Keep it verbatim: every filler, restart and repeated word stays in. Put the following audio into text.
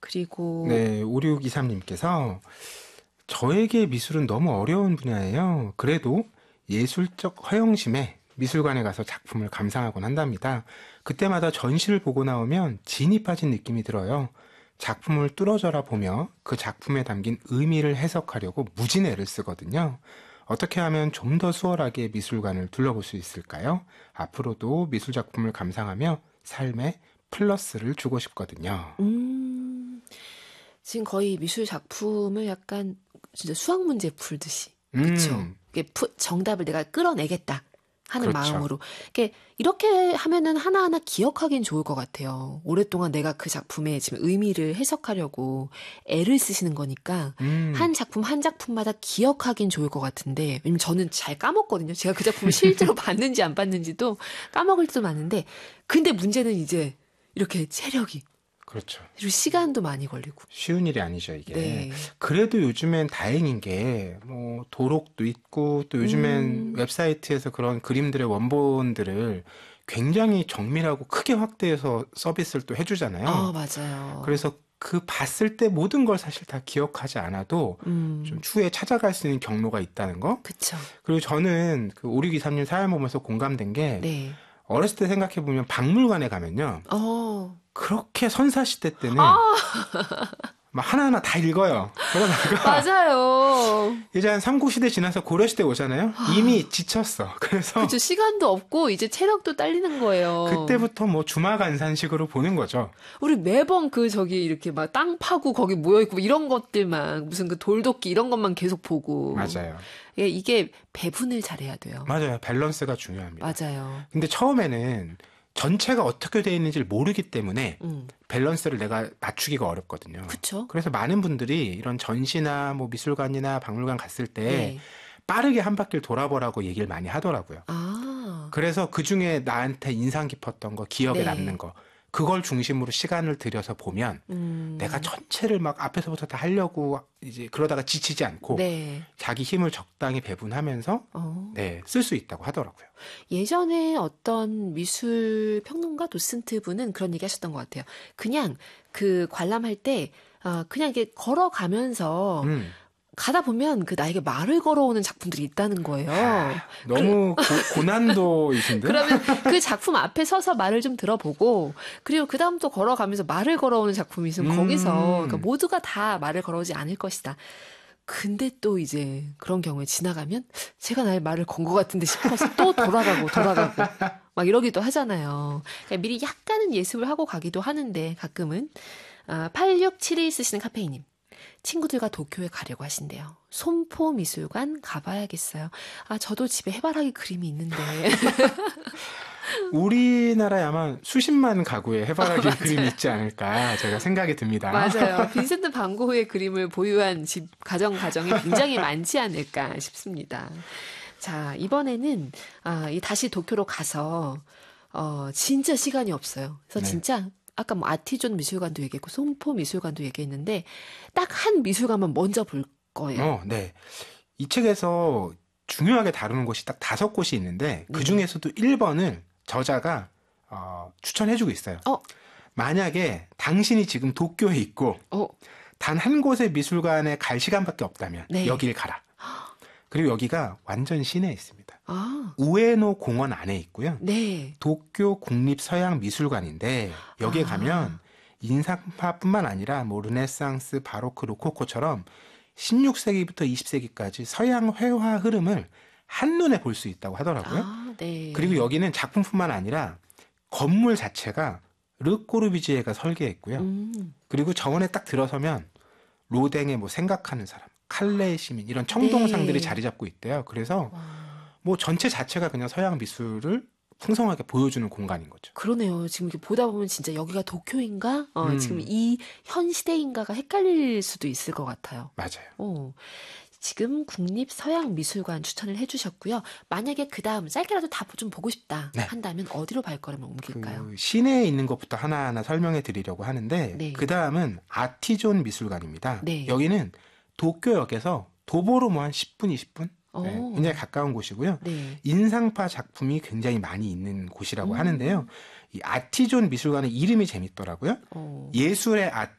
그리고 네, 오육이삼님께서 저에게 미술은 너무 어려운 분야예요. 그래도 예술적 허영심에 미술관에 가서 작품을 감상하곤 한답니다. 그때마다 전시를 보고 나오면 진이 빠진 느낌이 들어요. 작품을 뚫어져라 보며 그 작품에 담긴 의미를 해석하려고 무진 애를 쓰거든요. 어떻게 하면 좀 더 수월하게 미술관을 둘러볼 수 있을까요? 앞으로도 미술 작품을 감상하며 삶에 플러스를 주고 싶거든요. 음, 지금 거의 미술 작품을 약간 진짜 수학 문제 풀듯이. 그쵸? 음, 이게 푸- 정답을 내가 끌어내겠다 하는 그렇죠. 마음으로. 이게 이렇게 하면은 하나하나 기억하긴 좋을 것 같아요. 오랫동안 내가 그 작품의 지금 의미를 해석하려고 애를 쓰시는 거니까 음, 한 작품 한 작품마다 기억하긴 좋을 것 같은데, 왜냐면 저는 잘 까먹거든요. 제가 그 작품을 실제로 봤는지 안 봤는지도 까먹을 때도 많은데, 근데 문제는 이제 이렇게 체력이, 그렇죠. 그리고 시간도 많이 걸리고. 쉬운 일이 아니죠, 이게. 네. 그래도 요즘엔 다행인 게, 뭐, 도록도 있고, 또 요즘엔 음, 웹사이트에서 그런 그림들의 원본들을 굉장히 정밀하고 크게 확대해서 서비스를 또 아, 해주잖아요. 맞아요. 그래서 그 봤을 때 모든 걸 사실 다 기억하지 않아도 좀 음, 추후에 찾아갈 수 있는 경로가 있다는 거. 그쵸. 그리고 저는 그 오육이삼님 사연 보면서 공감된 게, 네. 어렸을 때 생각해보면 박물관에 가면요. 어, 그렇게 선사시대 때는 아, 막 하나하나 다 읽어요. 그러다가 맞아요. 이제 한 삼국시대 지나서 고려시대 오잖아요. 이미 지쳤어. 그래서 그죠. 시간도 없고, 이제 체력도 딸리는 거예요. 그때부터 뭐 주마간산식으로 보는 거죠. 우리 매번 그, 저기, 이렇게 막 땅 파고 거기 모여있고, 이런 것들만, 무슨 그 돌도끼 이런 것만 계속 보고. 맞아요. 예, 이게 배분을 잘해야 돼요. 맞아요. 밸런스가 중요합니다. 맞아요. 근데 처음에는 전체가 어떻게 되어 있는지를 모르기 때문에 음, 밸런스를 내가 맞추기가 어렵거든요. 그쵸? 그래서 많은 분들이 이런 전시나 뭐 미술관이나 박물관 갔을 때 네. 빠르게 한 바퀴를 돌아보라고 얘기를 많이 하더라고요. 아, 그래서 그 중에 나한테 인상 깊었던 거, 기억에 남는 네. 거, 그걸 중심으로 시간을 들여서 보면 내가 음, 전체를 막 앞에서부터 다 하려고 이제 그러다가 지치지 않고 네. 자기 힘을 적당히 배분하면서 어. 네, 쓸 수 있다고 하더라고요. 예전에 어떤 미술 평론가 도슨트 분은 그런 얘기 하셨던 것 같아요. 그냥 그 관람할 때, 아, 그냥 이렇게 걸어가면서 음, 가다 보면 그 나에게 말을 걸어오는 작품들이 있다는 거예요. 하, 그, 너무 고, 고난도이신데? 그러면 그 작품 앞에 서서 말을 좀 들어보고, 그리고 그 다음 또 걸어가면서 말을 걸어오는 작품이 있으면 거기서, 그러니까 음, 모두가 다 말을 걸어오지 않을 것이다. 근데 또 이제 그런 경우에 지나가면 제가 나의 말을 건 것 같은데 싶어서 또 돌아가고 돌아가고 막 이러기도 하잖아요. 그러니까 미리 약간은 예습을 하고 가기도 하는데 가끔은. 아, 팔육칠이 쓰시는 카페이님. 친구들과 도쿄에 가려고 하신대요. 손포 미술관 가봐야겠어요. 아, 저도 집에 해바라기 그림이 있는데. 우리나라에 아마 수십만 가구에 해바라기 그림이 맞아요. 있지 않을까 제가 생각이 듭니다. 맞아요. 빈센트 반 고흐의 그림을 보유한 집, 가정, 가정이 굉장히 많지 않을까 싶습니다. 자, 이번에는, 아, 이 다시 도쿄로 가서, 어, 진짜 시간이 없어요. 그래서 네. 진짜, 아까 뭐 아티존 미술관도 얘기했고, 송포 미술관도 얘기했는데, 딱 한 미술관만 먼저 볼 거예요. 어, 네. 이 책에서 중요하게 다루는 곳이 딱 다섯 곳이 있는데 그 네. 중에서도 일 번을 저자가 어, 추천해주고 있어요. 어, 만약에 당신이 지금 도쿄에 있고 어, 단 한 곳의 미술관에 갈 시간밖에 없다면 네. 여길 가라. 그리고 여기가 완전 시내에 있습니다. 아, 우에노 공원 안에 있고요. 네. 도쿄 국립서양미술관인데 여기에 가면 아, 인상파뿐만 아니라 뭐 르네상스, 바로크, 로코코처럼 십육 세기부터 이십 세기까지 서양 회화 흐름을 한눈에 볼 수 있다고 하더라고요. 아, 그리고 네. 여기는 작품뿐만 아니라 건물 자체가 르꼬르비지에가 설계했고요. 음, 그리고 정원에 딱 들어서면 로댕의 뭐 생각하는 사람, 칼레의 시민 이런 청동상들이 네. 자리 잡고 있대요. 그래서 와. 뭐 전체 자체가 그냥 서양 미술을 풍성하게 보여주는 공간인 거죠. 그러네요. 지금 이렇게 보다 보면 진짜 여기가 도쿄인가? 어, 지금 음, 이 현 시대인가가 헷갈릴 수도 있을 것 같아요. 맞아요. 어, 지금 국립서양미술관 추천을 해주셨고요. 만약에 그 다음 짧게라도 다 좀 보고 싶다 네. 한다면 어디로 발걸음을 옮길까요? 그 시내에 있는 것부터 하나하나 설명해 드리려고 하는데 네, 그 다음은 아티존 미술관입니다. 네, 여기는 도쿄역에서 도보로 뭐 한 십 분, 이십 분? 네, 굉장히 어, 가까운 곳이고요. 네, 인상파 작품이 굉장히 많이 있는 곳이라고 하는데요. 음, 이 아티존 미술관의 이름이 재밌더라고요. 어, 예술의